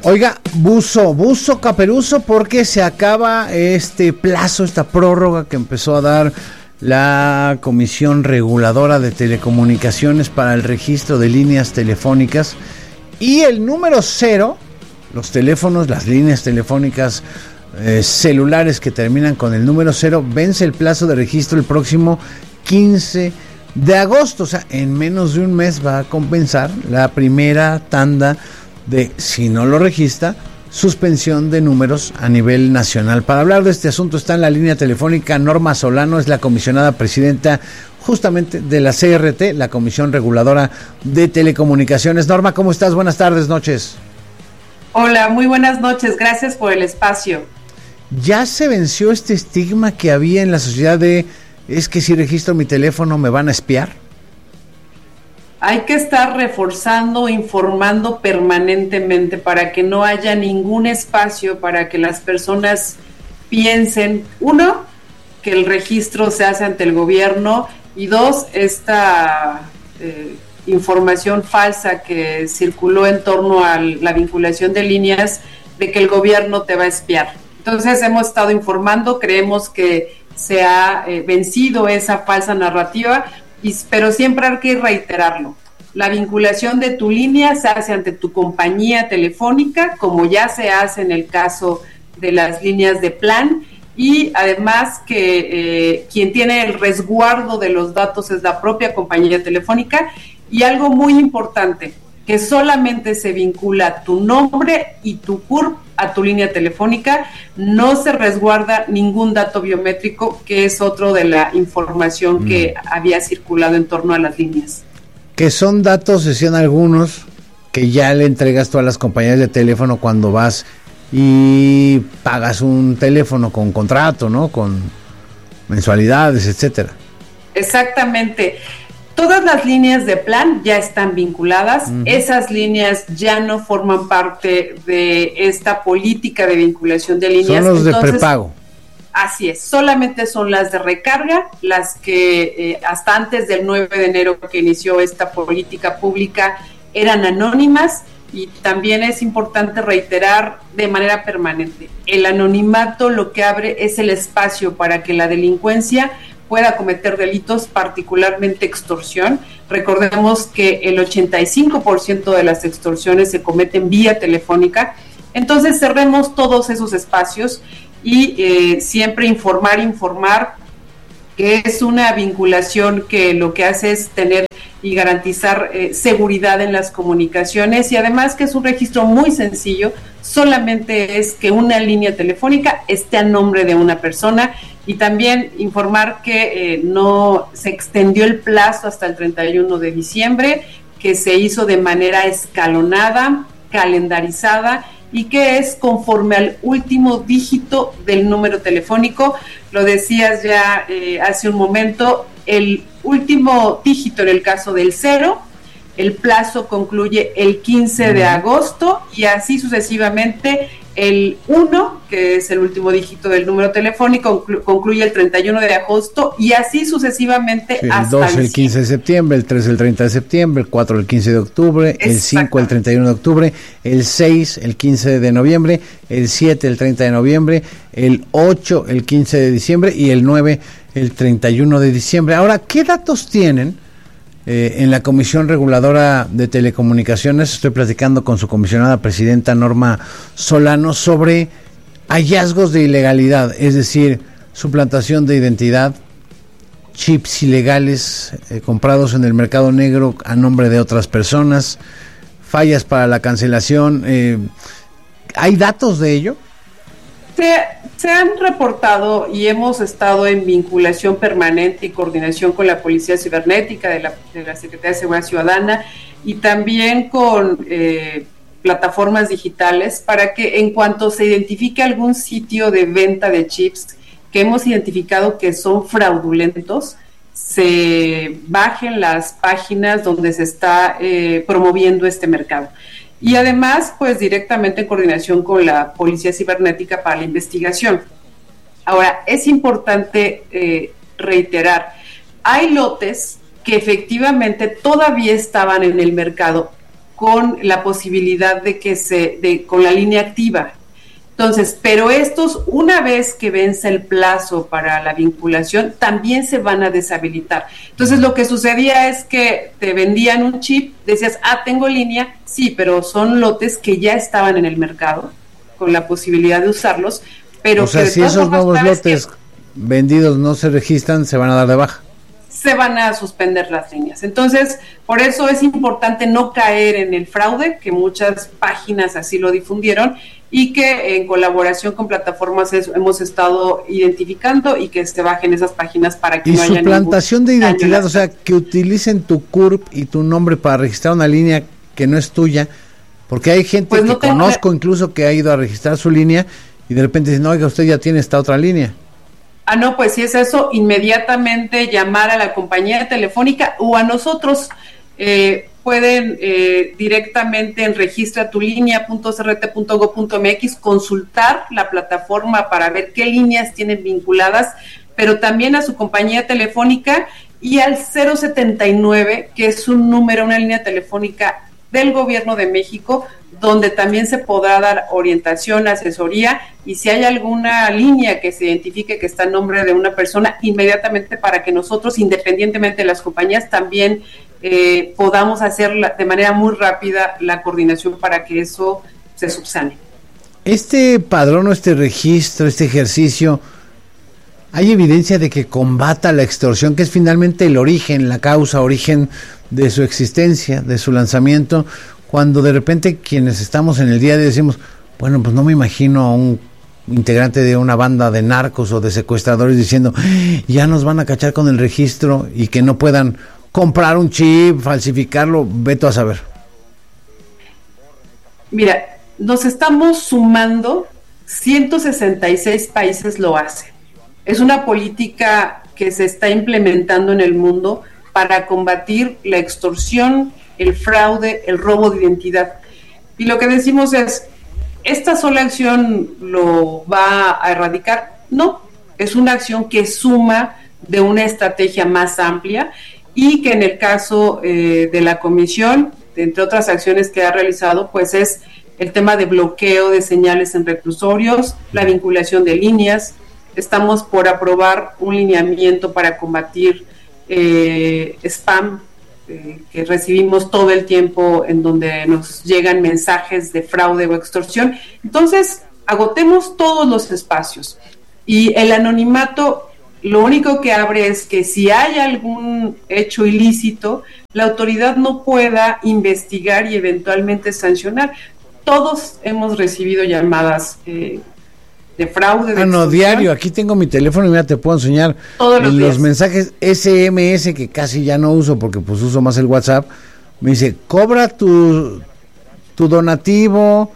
Oiga, buzo caperuzo, porque se acaba este plazo, esta prórroga que empezó a dar la Comisión Reguladora de Telecomunicaciones para el registro de líneas telefónicas, y el número 0, los teléfonos, las líneas telefónicas celulares que terminan con el número 0, vence el plazo de registro el próximo 15 de agosto. O sea, en menos de un mes va a compensar la primera tanda de, si no lo registra, suspensión de números a nivel nacional. Para hablar de este asunto está en la línea telefónica Norma Solano, es la comisionada presidenta justamente de la CRT, la Comisión Reguladora de Telecomunicaciones. Norma, ¿cómo estás? Buenas tardes, noches. Hola, muy buenas noches, gracias por el espacio. ¿Ya se venció este estigma que había en la sociedad de, es que si registro mi teléfono me van a espiar? Hay que estar reforzando, informando permanentemente para que no haya ningún espacio para que las personas piensen, uno, que el registro se hace ante el gobierno, y dos, esta información falsa que circuló en torno a la vinculación de líneas de que el gobierno te va a espiar. Entonces hemos estado informando, creemos que se ha vencido esa falsa narrativa, pero siempre hay que reiterarlo. La vinculación de tu línea se hace ante tu compañía telefónica, como ya se hace en el caso de las líneas de plan, y además que quien tiene el resguardo de los datos es la propia compañía telefónica. Y algo muy importante, que solamente se vincula tu nombre y tu CURP a tu línea telefónica, no se resguarda ningún dato biométrico, que es otro de la información que había circulado en torno a las líneas. Que son datos, decían algunos, que ya le entregas tú a las compañías de teléfono cuando vas y pagas un teléfono con contrato, ¿no? Con mensualidades, etcétera. Exactamente. Todas las líneas de plan ya están vinculadas. Esas líneas ya no forman parte de esta política de vinculación de líneas. Son los de prepago. Así es, solamente son las de recarga, las que hasta antes del 9 de enero que inició esta política pública eran anónimas. Y también es importante reiterar de manera permanente, el anonimato lo que abre es el espacio para que la delincuencia pueda cometer delitos, particularmente extorsión. Recordemos que el 85% de las extorsiones se cometen vía telefónica. Entonces cerremos todos esos espacios y siempre informar, que es una vinculación que lo que hace es tener y garantizar seguridad en las comunicaciones, y además que es un registro muy sencillo, solamente es que una línea telefónica esté a nombre de una persona. Y también informar que no se extendió el plazo hasta el 31 de diciembre, que se hizo de manera escalonada, calendarizada, y que es conforme al último dígito del número telefónico. Lo decías ya hace un momento, el último dígito en el caso del 0, el plazo concluye el 15 de agosto, y así sucesivamente. El 1, que es el último dígito del número telefónico, concluye el 31 de agosto, y así sucesivamente, sí, hasta el 2 el 15 de septiembre, el 3 el 30 de septiembre, el 4 el 15 de octubre, el 5 el 31 de octubre, el 6 el 15 de noviembre, el 7 el 30 de noviembre, el 8 el 15 de diciembre y el 9 el 31 de diciembre. Ahora, ¿qué datos tienen en la Comisión Reguladora de Telecomunicaciones? Estoy platicando con su comisionada presidenta Norma Solano sobre hallazgos de ilegalidad, es decir, suplantación de identidad, chips ilegales comprados en el mercado negro a nombre de otras personas, fallas para la cancelación. ¿Hay datos de ello? Se han reportado y hemos estado en vinculación permanente y coordinación con la Policía Cibernética de la Secretaría de Seguridad Ciudadana, y también con plataformas digitales, para que en cuanto se identifique algún sitio de venta de chips que hemos identificado que son fraudulentos, se bajen las páginas donde se está promoviendo este mercado. Y además, pues directamente en coordinación con la Policía Cibernética para la investigación. Ahora, es importante reiterar, hay lotes que efectivamente todavía estaban en el mercado con la posibilidad de que con la línea activa. Entonces, pero estos, una vez que vence el plazo para la vinculación, también se van a deshabilitar. Entonces, lo que sucedía es que te vendían un chip, decías, tengo línea, sí, pero son lotes que ya estaban en el mercado, con la posibilidad de usarlos, pero... O sea, si esos nuevos lotes vendidos no se registran, se van a dar de baja. Se van a suspender las líneas. Entonces, por eso es importante no caer en el fraude, que muchas páginas así lo difundieron, y que en colaboración con plataformas hemos estado identificando y que se bajen esas páginas para que no haya ningún suplantación de identidad, o sea, que utilicen tu CURP y tu nombre para registrar una línea que no es tuya, porque hay gente que conozco incluso que ha ido a registrar su línea y de repente dicen, oiga, usted ya tiene esta otra línea. No, pues si es eso, inmediatamente llamar a la compañía telefónica o a nosotros. Pueden directamente en registratulinea.crt.gov.mx consultar la plataforma para ver qué líneas tienen vinculadas, pero también a su compañía telefónica y al 079, que es un número, una línea telefónica del Gobierno de México, donde también se podrá dar orientación, asesoría, y si hay alguna línea que se identifique que está en nombre de una persona, inmediatamente para que nosotros, independientemente de las compañías, también podamos hacer de manera muy rápida la coordinación para que eso se subsane. Este padrón o este registro, este ejercicio, ¿hay evidencia de que combata la extorsión, que es finalmente el origen, la causa, origen de su existencia, de su lanzamiento? Cuando de repente quienes estamos en el día a día decimos, bueno, pues no me imagino a un integrante de una banda de narcos o de secuestradores diciendo, ya nos van a cachar con el registro, y que no puedan comprar un chip, falsificarlo, vete a saber. Mira, nos estamos sumando, 166 países lo hacen. Es una política que se está implementando en el mundo para combatir la extorsión, el fraude, el robo de identidad. Y lo que decimos es, ¿esta sola acción lo va a erradicar? No, es una acción que suma de una estrategia más amplia, y que en el caso de la comisión, entre otras acciones que ha realizado, pues es el tema de bloqueo de señales en reclusorios, la vinculación de líneas. Estamos por aprobar un lineamiento para combatir spam, que recibimos todo el tiempo, en donde nos llegan mensajes de fraude o extorsión. Entonces, agotemos todos los espacios, y el anonimato lo único que abre es que si hay algún hecho ilícito, la autoridad no pueda investigar y eventualmente sancionar. Todos hemos recibido llamadas de fraude. Diario. Aquí tengo mi teléfono y mira, te puedo enseñar los mensajes SMS, que casi ya no uso porque pues uso más el WhatsApp. Me dice, cobra tu donativo,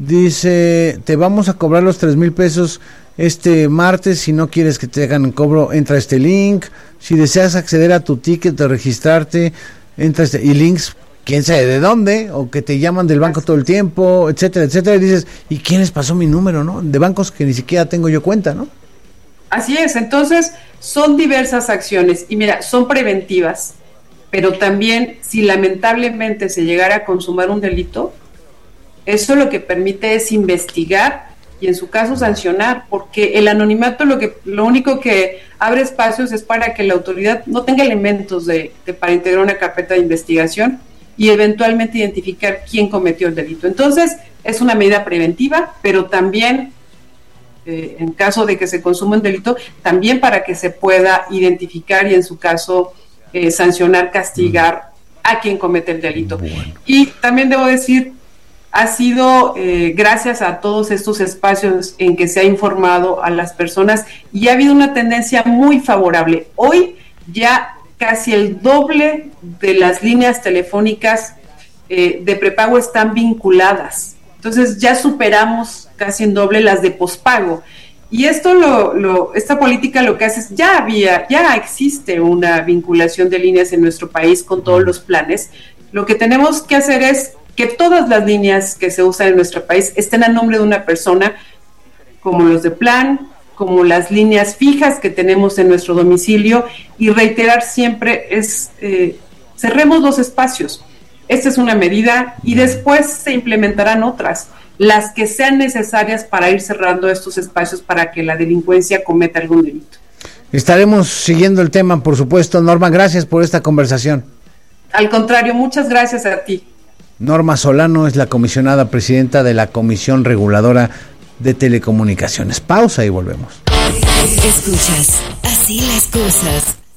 dice, te vamos a cobrar los 3,000 pesos este martes. Si no quieres que te hagan cobro, entra a este link. Si deseas acceder a tu ticket de registrarte, entra y links, quién sabe de dónde, o que te llaman del banco todo el tiempo, etcétera, etcétera. Y dices, ¿y quién les pasó mi número, no? De bancos que ni siquiera tengo yo cuenta, ¿no? Así es. Entonces, son diversas acciones, y mira, son preventivas, pero también, si lamentablemente se llegara a consumar un delito, eso lo que permite es investigar y en su caso sancionar, porque el anonimato lo único que abre espacios es para que la autoridad no tenga elementos para integrar una carpeta de investigación y eventualmente identificar quién cometió el delito. Entonces, es una medida preventiva, pero también, en caso de que se consuma un delito, también para que se pueda identificar y en su caso sancionar, castigar a quien comete el delito. Bueno. Y también debo decir, ha sido gracias a todos estos espacios en que se ha informado a las personas, y ha habido una tendencia muy favorable. Hoy ya casi el doble de las líneas telefónicas de prepago están vinculadas. Entonces ya superamos casi en doble las de pospago. Y esto esta política lo que hace es, ya existe una vinculación de líneas en nuestro país con todos los planes. Lo que tenemos que hacer es que todas las líneas que se usan en nuestro país estén a nombre de una persona, como los de plan, como las líneas fijas que tenemos en nuestro domicilio, y reiterar siempre es, cerremos los espacios. Esta es una medida y después se implementarán otras, las que sean necesarias para ir cerrando estos espacios para que la delincuencia cometa algún delito. Estaremos siguiendo el tema, por supuesto. Norma, gracias por esta conversación. Al contrario, muchas gracias a ti. Norma Solano es la comisionada presidenta de la Comisión Reguladora de Telecomunicaciones. Pausa y volvemos. Escuchas Así las Cosas.